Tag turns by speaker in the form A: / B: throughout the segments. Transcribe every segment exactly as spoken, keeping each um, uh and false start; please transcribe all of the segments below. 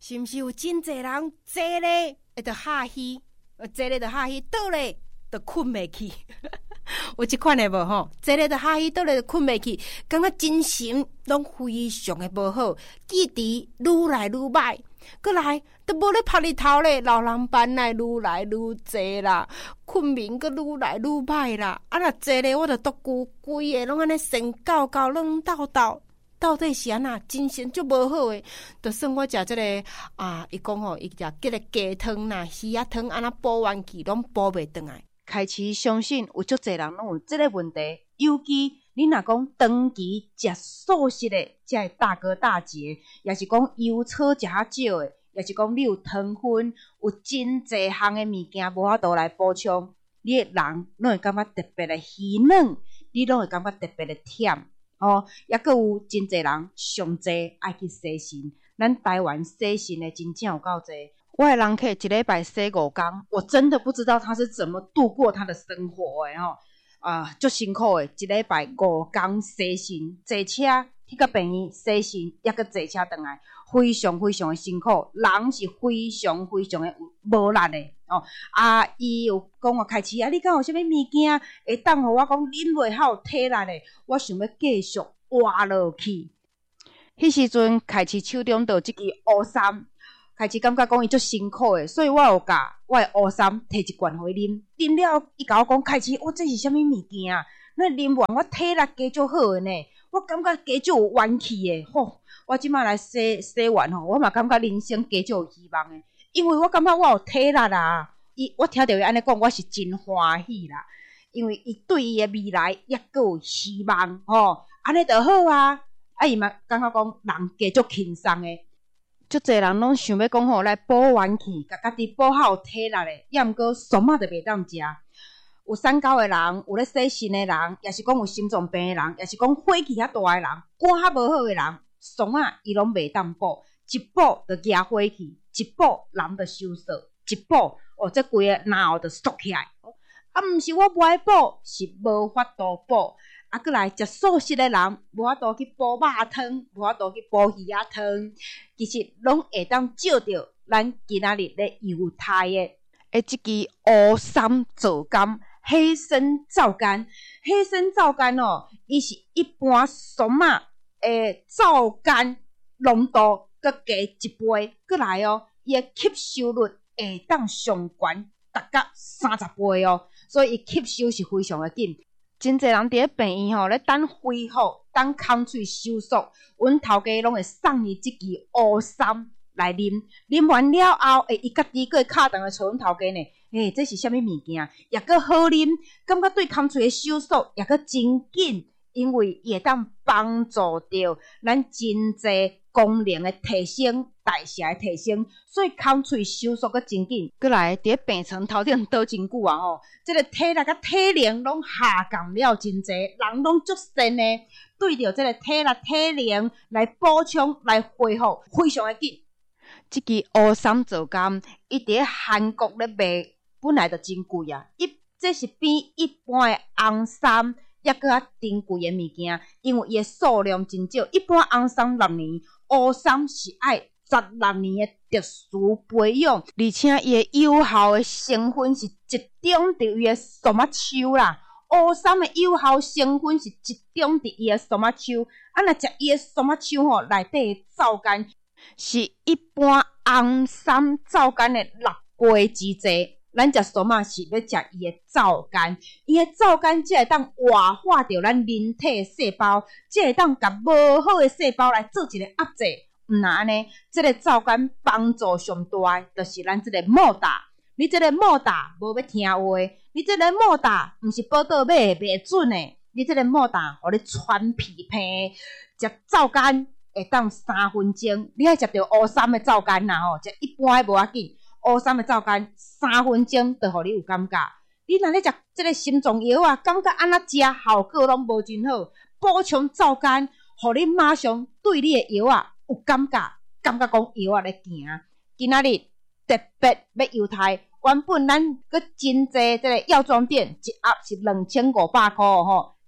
A: 是毋是有真侪人坐咧会着下虚，坐咧着下虚，倒咧着困袂去？有即款的无吼？坐咧着下虚，倒咧着困袂去，感觉精神拢非常的无好，记忆愈来愈歹。过来都无咧晒日头咧，老人斑来愈来愈侪啦，困眠阁愈来愈歹啦。啊，若坐咧我着独久，规个拢安尼神高高软抖抖。到底是安那精神就无好诶？就算我食即、这个啊，伊讲吼，伊食即个鸡汤啦、鱼仔汤，安那补元气拢补袂转来。开始相信有足侪人拢有即个问题，尤其你若讲长期食素食诶，即个大哥大姐，也是讲油炒食较少诶，也是讲你有糖分，有真侪项诶物件无法度来补充，你诶人拢会感觉特别诶虚软，你拢会感觉特别诶忝。哦，也阁有真侪人上济爱去洗肾，咱台湾洗肾的真正有够济。我的人客一礼拜洗五工，我真的不知道他是怎么度过他的生活的吼。啊，足辛苦的，一礼拜五工洗肾，坐车去到病院洗肾，也阁坐车回来，非常非常的辛苦，人是非常非常的无力的哦。啊，伊有讲我开始啊，你敢有啥物物件会当互我讲忍袂还有体力的？我想要继续活落去。迄时阵开始手中就有即支乌衫，开始感觉讲伊足辛苦的，所以我有甲我的乌衫摕一罐互伊啉，啉了伊甲我讲开始，我这是啥物物件啊？那啉完我体力加足好的呢，我感觉加足有元气的，吼！我即摆来洗洗完吼，我嘛感觉人生加足有希望的，因为我感觉我有体力啊。伊我听到伊安尼讲，我是真欢喜啦，因为伊对伊的未来也阁有希望吼，安尼就好啊。啊，伊嘛感觉讲人加足轻松的。足侪人拢想要讲吼来补元气，甲家己补好有体力的，也毋过爽啊就袂当食。有三高的人，有咧洗肾的人，也是讲有心脏病的人，也是讲火气较大的人，肝较无好的人，爽啊伊拢袂当补，一补就举火气，一补人就收缩，一补哦，这规个脑后就缩起来。啊，毋是我不爱补，是无法度补。啊，过来食素食的人，无法度去补肉汤，无法度去补鱼仔汤，其实拢会当照着咱今仔日咧犹太的诶，即支乌参皂苷、黑参皂苷、黑参皂苷哦，伊是一般酸仔诶皂苷浓度搁加一倍，过来哦，伊诶吸收率会当上悬，达到三十倍哦，所以伊吸收是非常的紧。真侪人伫咧病院吼咧等恢复，等空喙收缩，阮头家拢会送伊即支乌参来啉，啉完了后，诶，伊家己佫会敲电话找阮头家呢。诶，这是啥物物件？也佫好啉，感觉对空喙的收缩也佫真紧，因为伊会当帮助着咱真侪功能的提升、代谢的提升，所以空喙收缩佫真紧。过来伫咧病床头顶倒真久啊吼，即、这个体力甲体能拢下降了真侪，人拢足神的，对着即个体力、体能来补充、来恢复，非常的紧。即支乌参皂苷，伊伫咧韩国咧卖，本来就真贵啊！伊这是比一般的红参也搁较珍贵的物件，因为伊的数量真少。一般红参六年，乌参是爱十六年的特殊培养，而且伊的有效的成分是集中伫伊的树仔树啦。乌参的有效成分是集中伫伊的树仔树，啊，若食伊的树仔树吼，内底的皂苷是一般红参皂苷的六倍之多。咱食素仔是要食伊的皂苷，伊的皂苷才会当活化着咱人体的细胞，才会当甲无好的细胞来做一个压制。毋然安尼，即、这个皂苷帮助上大的，就是咱即个莫达。你即个莫达无要听话，你即个莫达毋是报道买袂准的，你即个莫达互你穿皮皮，食皂苷会当三分钟。你爱食着乌参的皂苷啦吼，食一般的无要紧。乌参的皂苷三分钟就互你有感觉。你若咧食即个心脏药啊，感觉安怎食效果拢无真好。补充皂苷，互你马上对你的药啊有感觉，感觉讲药啊咧行。今仔日特别要犹太，原本咱搁真济即个药妆店一盒是两千五百箍吼，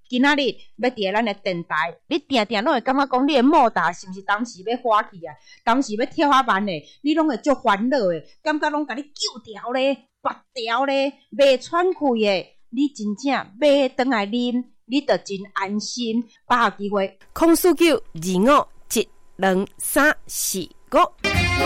A: 今仔日要伫咱的电台，你定定拢会感觉讲你的莫达是毋是当时要欢喜啊？当时要跳啊慢的，你拢会足烦恼的，感觉拢甲你救掉咧、拔掉咧、袂喘气的，你真正要倒来啉，你就真安心。把握机会，空四九二五一两三四五。